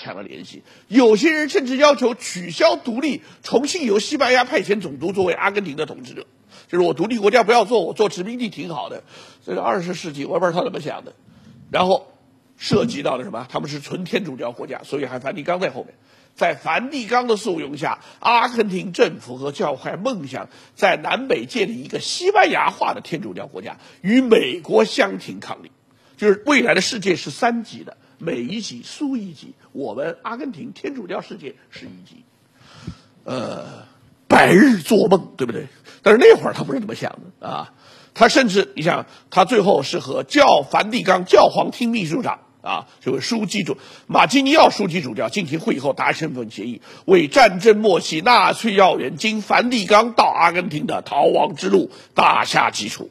强的联系。有些人甚至要求取消独立，重新由西班牙派遣总督作为阿根廷的统治者。就是我独立国家不要做，我做殖民地挺好的。这个20世纪我不知道他怎么想的。然后涉及到了什么？他们是纯天主教国家，所以还梵蒂冈在后面。在梵蒂冈的簇拥下，阿根廷政府和教会梦想在南北建立一个西班牙化的天主教国家，与美国相挺抗力。就是未来的世界是3级的，美一级，苏一级，我们阿根廷天主教世界是1级。百日做梦，对不对？但是那会儿他不是这么想的啊，他甚至你想，他最后是和梵蒂冈教皇厅秘书长这位马基尼奥书记主教进行会议后达成份协议，为战争末期纳粹要员经梵蒂冈到阿根廷的逃亡之路打下基础。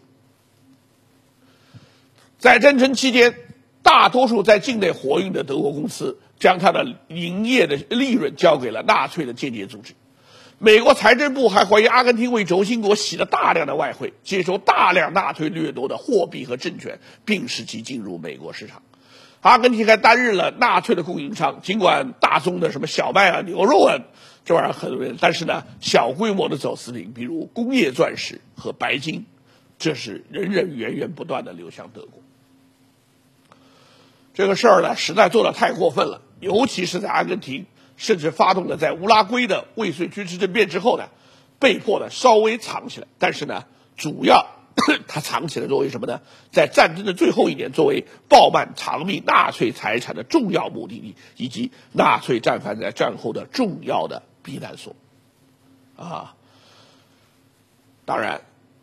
在战争期间，大多数在境内活跃的德国公司将它的营业的利润交给了纳粹的间谍组织。美国财政部还怀疑阿根廷为轴心国洗了大量的外汇，接收大量纳粹掠夺的货币和政权，并使其进入美国市场。阿根廷还担任了纳粹的供应商，尽管大宗的什么小麦牛肉这玩意儿很多人，但是呢，小规模的走私品，比如工业钻石和白金，这是源源不断的流向德国。这个事儿呢，实在做得太过分了，尤其是在阿根廷，甚至发动了在乌拉圭的未遂军事政变之后呢，被迫的稍微藏起来，但是呢，主要他藏起来作为什么呢？在战争的最后1年，作为暴漫藏匿纳粹财产的重要目的地，以及纳粹战犯在战后的重要的避难所。当然，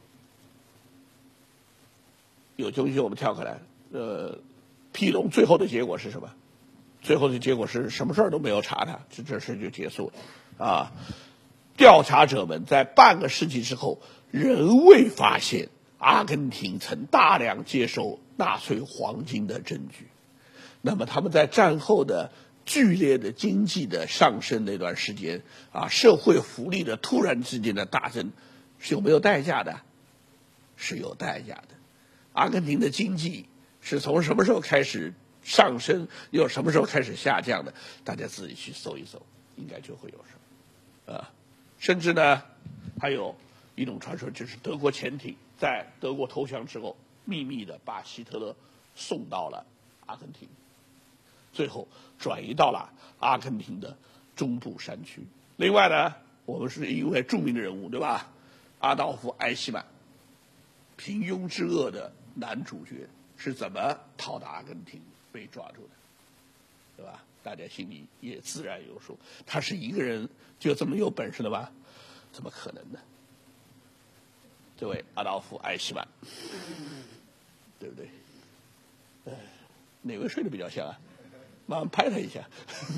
有东西我们跳开来，皮隆最后的结果是什么？最后的结果是什么事儿都没有查他，这事就结束了。调查者们在半个世纪之后，仍未发现阿根廷曾大量接收纳粹黄金的证据。那么他们在战后的剧烈的经济的上升那段时间社会福利的突然之间的大增，是有没有代价的？是有代价的。阿根廷的经济是从什么时候开始上升，又什么时候开始下降的？大家自己去搜一搜，应该就会有什么。甚至呢，还有一种传说，就是德国潜艇在德国投降之后，秘密的把希特勒送到了阿根廷，最后转移到了阿根廷的中部山区。另外呢，我们是一位著名的人物，对吧？阿道夫·艾希曼，平庸之恶的男主角，是怎么逃到阿根廷被抓住的，对吧？大家心里也自然有数。他是一个人就这么有本事的吗？怎么可能呢？这位阿道夫·艾希曼，对不对？哪位睡得比较香啊？马上拍他一下。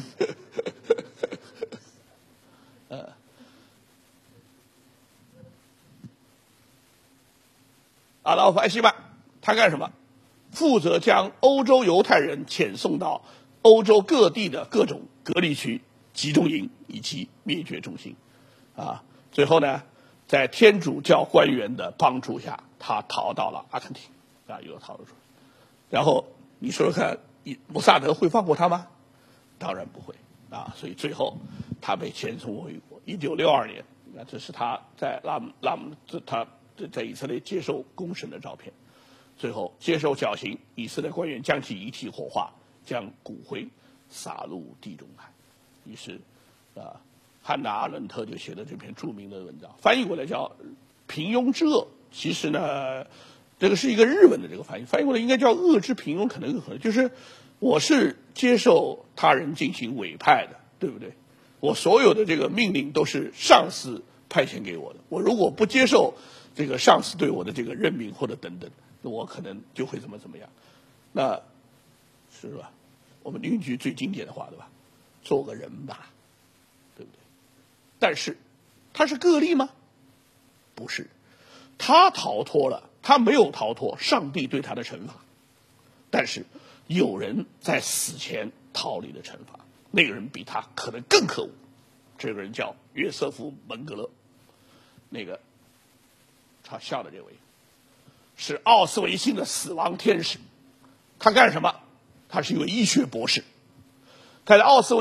阿道夫·艾希曼，他干什么？负责将欧洲犹太人遣送到欧洲各地的各种隔离区、集中营以及灭绝中心。最后呢，在天主教官员的帮助下，他逃到了阿根廷，又逃了出来。然后你说说看，摩萨德会放过他吗？当然不会所以最后他被遣送回国。1962年，这是他在他在以色列接受公审的照片。最后接受绞刑，以色列官员将其遗体火化，将骨灰撒入地中海。于是汉娜·阿伦特就写了这篇著名的文章，翻译过来叫《平庸之恶》。其实呢，这个是一个日文的这个翻译过来应该叫“恶之平庸”，可能更合适。就是我是接受他人进行委派的，对不对？我所有的这个命令都是上司派遣给我的。我如果不接受这个上司对我的这个任命或者等等，那我可能就会怎么样。那是吧？我们邻居最经典的话，对吧？做个人吧，对不对？但是他是个例吗？不是，他逃脱了，他没有逃脱上帝对他的惩罚。但是有人在死前逃离了惩罚，那个人比他可能更可恶。这个人叫约瑟夫·门格勒，那个他笑的这位是奥斯维辛的死亡天使。他干什么？他是一位医学博士，他在奥斯维